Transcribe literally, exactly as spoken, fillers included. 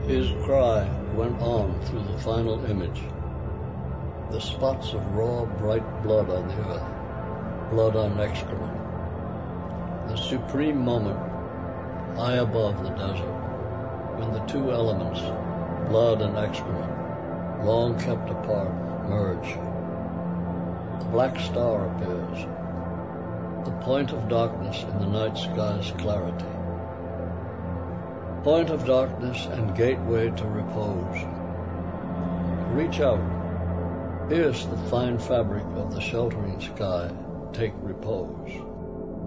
His cry went on through the final image. The spots of raw, bright blood on the earth, blood on excrement. The supreme moment, high above the desert, when the two elements, blood and excrement, long kept apart, merge. A black star appears, the point of darkness in the night sky's clarity. Point of darkness and gateway to repose. Reach out, pierce the fine fabric of the sheltering sky, take repose.